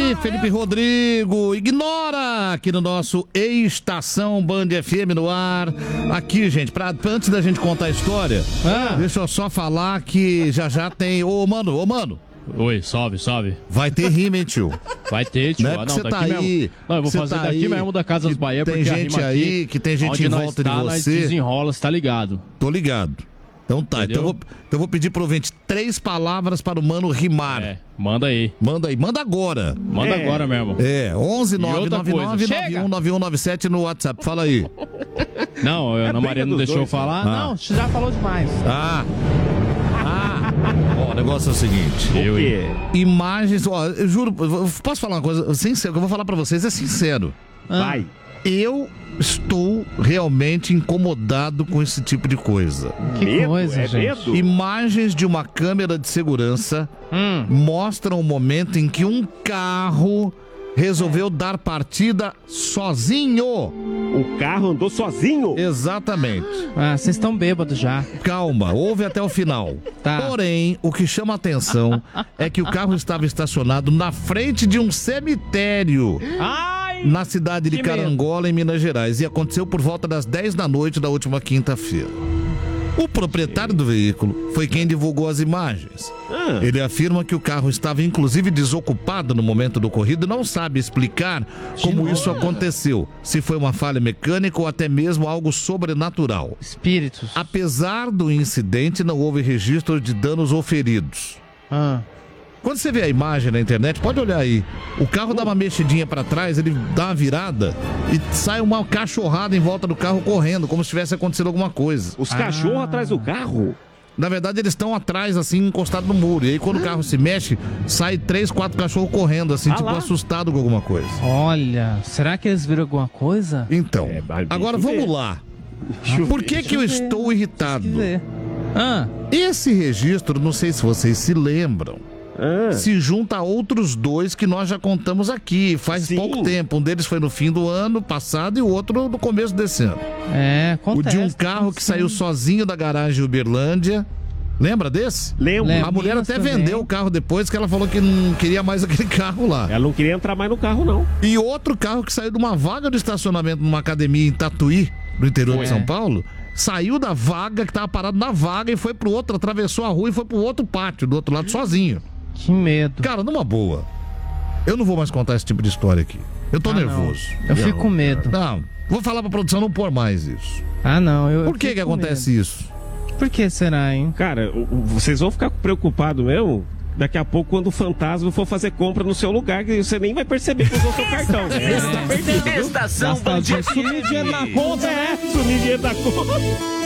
aí, Felipe Rodrigo, ignora aqui no nosso Estação Band FM no ar. Aqui, gente, antes da gente contar a história, deixa eu só falar que já tem... Ô, mano. Oi, sobe. Vai ter rima, hein, tio? Vai ter, tio. Não, você tá aí. Mesmo. Não, eu vou fazer daqui mesmo da Casa dos Bahia, porque tem gente a rima aí, aqui, que tem gente em volta de você. Nós desenrola, você tá ligado? Tô ligado. Então tá, então eu vou pedir pro ouvinte 3 palavras para o mano rimar. Manda aí. Manda agora. Manda agora mesmo. 11 999 919197 no WhatsApp, fala aí. Não, a Ana Maria não deixou eu falar. Não, você já falou demais. Ó, o negócio é o seguinte. Imagens, eu juro, posso falar uma coisa sincero, que eu vou falar pra vocês, é sincero. Vai. Eu estou realmente incomodado com esse tipo de coisa. Que coisa, gente. Imagens de uma câmera de segurança mostram o momento em que um carro resolveu dar partida sozinho. O carro andou sozinho? Exatamente. Vocês estão bêbados já. Calma, ouve até o final. Tá. Porém, o que chama a atenção é que o carro estava estacionado na frente de um cemitério. Na cidade de Carangola, em Minas Gerais. E aconteceu por volta das 10 da noite da última quinta-feira. O proprietário do veículo foi quem divulgou as imagens. Ele afirma que o carro estava inclusive desocupado no momento do ocorrido e não sabe explicar como isso aconteceu. Se foi uma falha mecânica ou até mesmo algo sobrenatural. Espíritos. Apesar do incidente, não houve registro de danos ou feridos. Quando você vê a imagem na internet, pode olhar aí. O carro dá uma mexidinha pra trás, ele dá uma virada e sai uma cachorrada em volta do carro correndo, como se tivesse acontecido alguma coisa. Os cachorros atrás do carro? Na verdade, eles estão atrás, assim, encostados no muro. E aí, quando o carro se mexe, sai 3, 4 cachorros correndo, assim, tipo assustado com alguma coisa. Olha, será que eles viram alguma coisa? Então, agora vamos lá. Por que eu estou irritado? Esse registro, não sei se vocês se lembram, se junta a outros 2 que nós já contamos aqui faz pouco tempo. Um deles foi no fim do ano passado e o outro no começo desse ano. Acontece. O de um carro que saiu sozinho da garagem de Uberlândia. Lembra desse? Lembro. A mulher até vendeu o carro depois, que ela falou que não queria mais aquele carro lá. Ela não queria entrar mais no carro, não. E outro carro que saiu de uma vaga de estacionamento numa academia em Tatuí, no interior de São Paulo, saiu da vaga, que estava parado na vaga, e foi pro outro, atravessou a rua e foi pro outro pátio, do outro lado, sozinho. Que medo. Cara, numa boa. Eu não vou mais contar esse tipo de história aqui. Eu tô nervoso. Eu fico com medo. Não, vou falar pra produção não pôr mais isso. Não. Por que acontece isso? Por que será, hein? Cara, vocês vão ficar preocupados mesmo daqui a pouco quando o fantasma for fazer compra no seu lugar, que você nem vai perceber que usou seu cartão. Estação Band FM. Sumir dinheiro na conta, sumir dinheiro na conta.